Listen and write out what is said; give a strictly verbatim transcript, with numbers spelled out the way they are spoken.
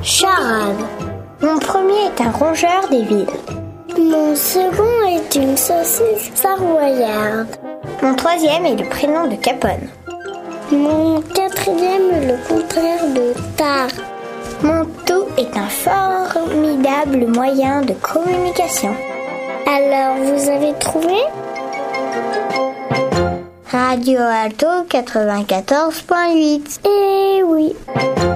Charade. Mon premier est un rongeur des villes. Mon second est une saucisse savoyarde. Mon troisième est le prénom de Capone. Mon quatrième est le contraire de tard. Mon tout est un formidable moyen de communication. Alors, vous avez trouvé ? Radio Alto quatre-vingt-quatorze point huit. Eh oui.